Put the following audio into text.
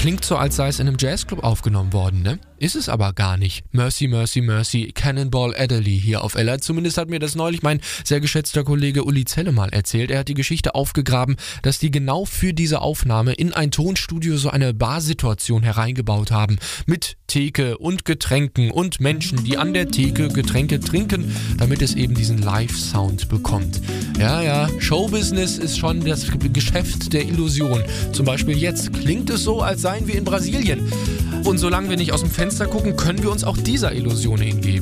klingt so, als sei es in einem Jazzclub aufgenommen worden, ne? Ist es aber gar nicht. Mercy, Mercy, Mercy, Cannonball Adderley hier auf Ella. Zumindest hat mir das neulich mein sehr geschätzter Kollege Uli Zelle mal erzählt. Er hat die Geschichte aufgegraben, dass die genau für diese Aufnahme in ein Tonstudio so eine Barsituation hereingebaut haben. Mit Theke und Getränken und Menschen, die an der Theke Getränke trinken, damit es eben diesen Live-Sound bekommt. Ja, Showbusiness ist schon das Geschäft der Illusion. Zum Beispiel jetzt klingt es so, als seien wir in Brasilien. Und solange wir nicht aus dem Fenster gucken, können wir uns auch dieser Illusion hingeben.